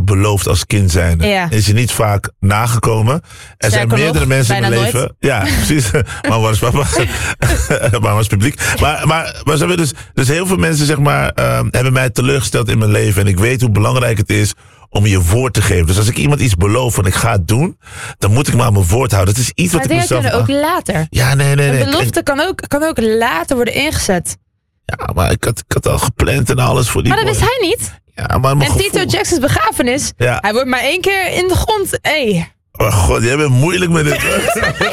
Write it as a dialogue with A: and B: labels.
A: beloofd als kind zijn.
B: Ja.
A: Is je niet vaak nagekomen. Er zijn meerdere mensen in mijn leven.
B: Nooit.
A: Ja, precies. Maar waar is papa? Waar was publiek? Maar ze hebben dus heel veel mensen, zeg maar, hebben mij teleurgesteld in mijn leven. En ik weet hoe belangrijk het is om je woord te geven. Dus als ik iemand iets beloof van ik ga het doen, dan moet ik maar mijn woord houden. Dat is iets wat ik mezelf...
B: Maar dingen kunnen ook later.
A: Ja, nee.
B: Een belofte kan ook later worden ingezet.
A: Ja, maar ik had al gepland en alles voor die...
B: Maar dat wist hij niet.
A: Ja, maar
B: en Tito Jackson's begrafenis, hij wordt maar 1 keer in de grond.
A: Oh god, jij bent moeilijk met dit.